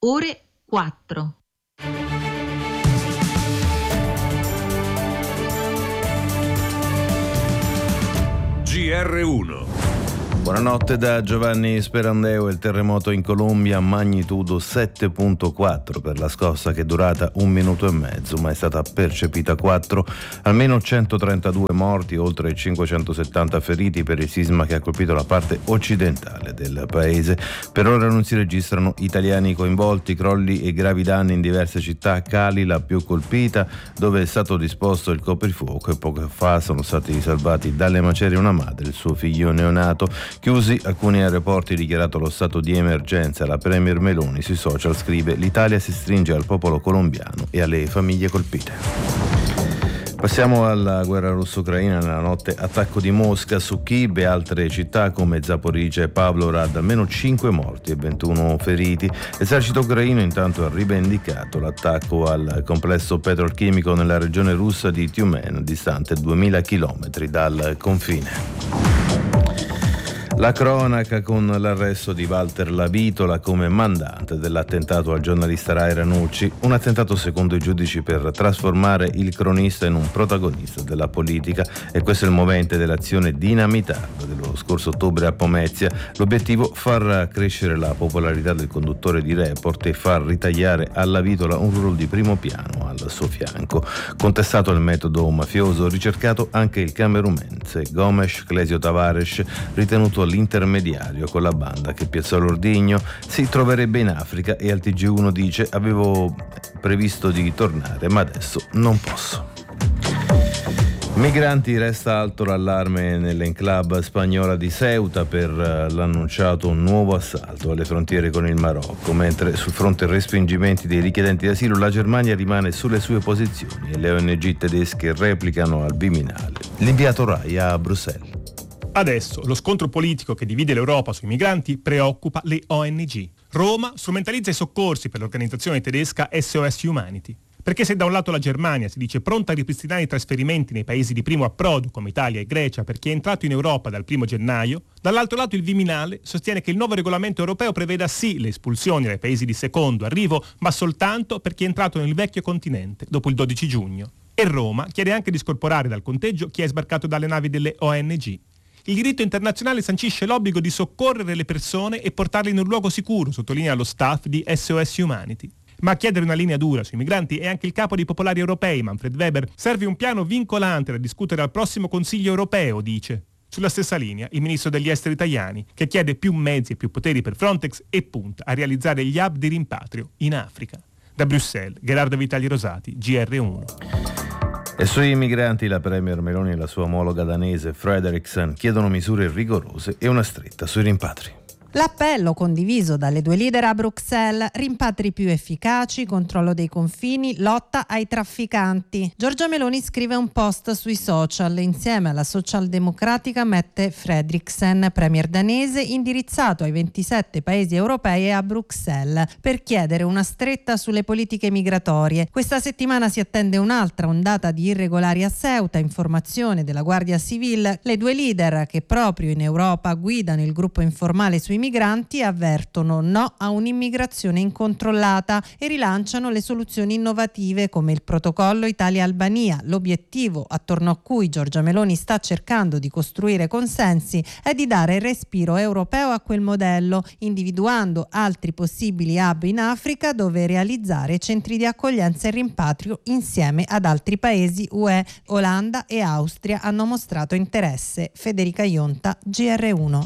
ore 4. GR1. Buonanotte da Giovanni Sperandeo. Il terremoto in Colombia, magnitudo 7.4 per la scossa che è durata 1 minuto e mezzo, ma è stata percepita 4. Almeno 132 morti, oltre 570 feriti per il sisma che ha colpito la parte occidentale del paese. Per ora non si registrano italiani coinvolti, crolli e gravi danni in diverse città. Cali, la più colpita, dove è stato disposto il coprifuoco, e poco fa sono stati salvati dalle macerie una madre e il suo figlio neonato. Chiusi alcuni aeroporti, dichiarato lo stato di emergenza. La premier Meloni sui social scrive: l'Italia si stringe al popolo colombiano e alle famiglie colpite. Passiamo alla guerra russo-ucraina. Nella notte attacco di Mosca su Kiev e altre città come Zaporizhzhia e Pavlograd, almeno 5 morti e 21 feriti. L'esercito ucraino intanto ha rivendicato l'attacco al complesso petrolchimico nella regione russa di Tyumen, distante 2000 km dal confine. La cronaca con l'arresto di Walter Lavitola come mandante dell'attentato al giornalista Rai Ranucci, un attentato secondo i giudici per trasformare il cronista in un protagonista della politica, e questo è il movente dell'azione Dinamitarda dello scorso ottobre a Pomezia. L'obiettivo: far crescere la popolarità del conduttore di Report e far ritagliare a Lavitola un ruolo di primo piano al suo fianco. Contestato il metodo mafioso, ricercato anche il camerunense Gomes Clesio Tavares, ritenuto l'intermediario con la banda che piazzò l'ordigno. Si troverebbe in Africa e al TG1 dice: avevo previsto di tornare ma adesso non posso. Migranti, resta alto l'allarme nell'enclave spagnola di Ceuta per l'annunciato nuovo assalto alle frontiere con il Marocco, mentre sul fronte respingimenti dei richiedenti d'asilo la Germania rimane sulle sue posizioni e le ONG tedesche replicano al Viminale. L'inviato Rai a Bruxelles. Adesso lo scontro politico che divide l'Europa sui migranti preoccupa le ONG. Roma strumentalizza i soccorsi per l'organizzazione tedesca SOS Humanity. Perché se da un lato la Germania si dice pronta a ripristinare i trasferimenti nei paesi di primo approdo come Italia e Grecia per chi è entrato in Europa dal 1 gennaio, dall'altro lato il Viminale sostiene che il nuovo regolamento europeo preveda sì le espulsioni dai paesi di secondo arrivo, ma soltanto per chi è entrato nel vecchio continente dopo il 12 giugno. E Roma chiede anche di scorporare dal conteggio chi è sbarcato dalle navi delle ONG. Il diritto internazionale sancisce l'obbligo di soccorrere le persone e portarle in un luogo sicuro, sottolinea lo staff di SOS Humanity. Ma a chiedere una linea dura sui migranti è anche il capo dei popolari europei, Manfred Weber. Serve un piano vincolante da discutere al prossimo Consiglio europeo, dice. Sulla stessa linea il ministro degli esteri Tajani, che chiede più mezzi e più poteri per Frontex e punta a realizzare gli hub di rimpatrio in Africa. Da Bruxelles, Gerardo Vitali Rosati, GR1. E sui migranti la premier Meloni e la sua omologa danese Frederiksen chiedono misure rigorose e una stretta sui rimpatri. L'appello condiviso dalle due leader a Bruxelles: rimpatri più efficaci, controllo dei confini, lotta ai trafficanti. Giorgia Meloni scrive un post sui social insieme alla socialdemocratica Mette Frederiksen, premier danese, indirizzato ai 27 paesi europei e a Bruxelles per chiedere una stretta sulle politiche migratorie. Questa settimana si attende un'altra ondata di irregolari a Ceuta, informazione della Guardia Civile. Le due leader, che proprio in Europa guidano il gruppo informale sui migranti, avvertono no a un'immigrazione incontrollata e rilanciano le soluzioni innovative come il protocollo Italia-Albania. L'obiettivo attorno a cui Giorgia Meloni sta cercando di costruire consensi è di dare respiro europeo a quel modello, individuando altri possibili hub in Africa dove realizzare centri di accoglienza e rimpatrio insieme ad altri paesi UE. Olanda e Austria hanno mostrato interesse. Federica Ionta, GR1.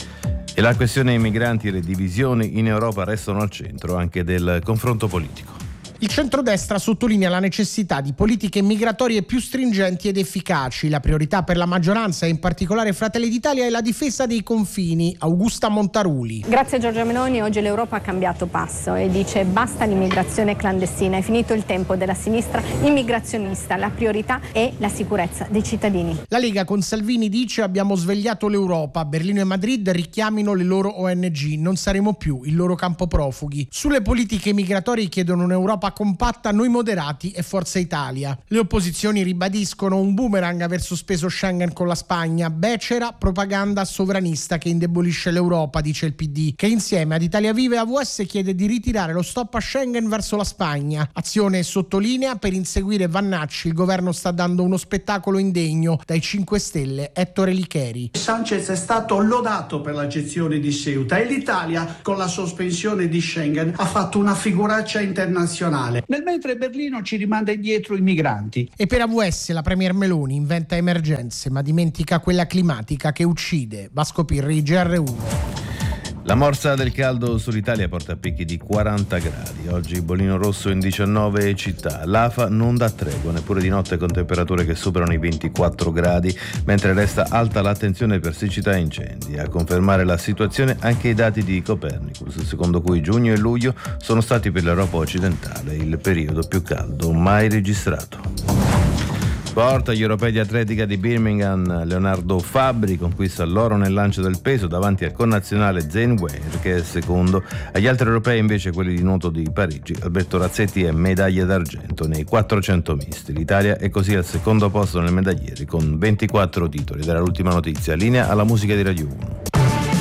E la questione dei migranti e le divisioni in Europa restano al centro anche del confronto politico. Il centrodestra sottolinea la necessità di politiche migratorie più stringenti ed efficaci. La priorità per la maggioranza, e in particolare Fratelli d'Italia, è la difesa dei confini. Augusta Montaruli. Grazie a Giorgia Meloni oggi l'Europa ha cambiato passo e dice basta l'immigrazione clandestina, è finito il tempo della sinistra immigrazionista, la priorità è la sicurezza dei cittadini. La Lega con Salvini dice abbiamo svegliato l'Europa, Berlino e Madrid richiamino le loro ONG, non saremo più il loro campo profughi. Sulle politiche migratorie chiedono un'Europa ala compatta Noi Moderati e Forza Italia. Le opposizioni ribadiscono un boomerang aver sospeso Schengen con la Spagna, becera propaganda sovranista che indebolisce l'Europa, dice il PD, che insieme ad Italia Viva e AVS chiede di ritirare lo stop a Schengen verso la Spagna. Azione sottolinea: per inseguire Vannacci il governo sta dando uno spettacolo indegno. Dai 5 Stelle Ettore Licheri. Sanchez è stato lodato per la gestione di Ceuta e l'Italia con la sospensione di Schengen ha fatto una figuraccia internazionale, mentre Berlino ci rimanda indietro i migranti. E per AVS la premier Meloni inventa emergenze ma dimentica quella climatica che uccide. Vasco Pirri, GR1. La morsa del caldo sull'Italia porta a picchi di 40 gradi. Oggi bollino rosso in 19 città. L'AFA non dà tregua neppure di notte con temperature che superano i 24 gradi, mentre resta alta l'attenzione per siccità e incendi. A confermare la situazione anche i dati di Copernicus, secondo cui giugno e luglio sono stati per l'Europa occidentale il periodo più caldo mai registrato. Sport, agli europei di atletica di Birmingham, Leonardo Fabbri conquista l'oro nel lancio del peso davanti al connazionale Zane Weir, che è secondo. Agli altri europei invece, quelli di nuoto di Parigi, Alberto Razzetti è medaglia d'argento nei 400 misti. L'Italia è così al secondo posto nel medagliere con 24 titoli. Ed era l'ultima notizia. Linea alla musica di Radio 1.